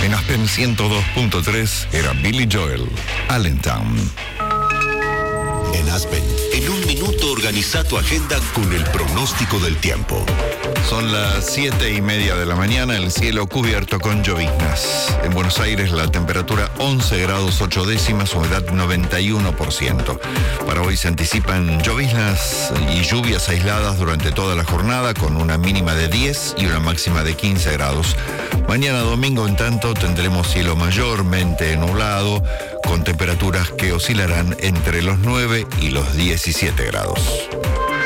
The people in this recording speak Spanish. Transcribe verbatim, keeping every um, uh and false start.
En Aspen ciento dos punto tres era Billy Joel, Allentown. En Aspen, en un minuto organiza tu agenda con el pronóstico del tiempo. Son las siete y media de la mañana, el cielo cubierto con lloviznas. En Buenos Aires la temperatura once grados ocho décimas, humedad noventa y uno por ciento. Para hoy se anticipan lloviznas y lluvias aisladas durante toda la jornada, con una mínima de diez y una máxima de quince grados. Mañana domingo, en tanto, tendremos cielo mayormente nublado, con temperaturas que oscilarán entre los nueve y los diecisiete grados.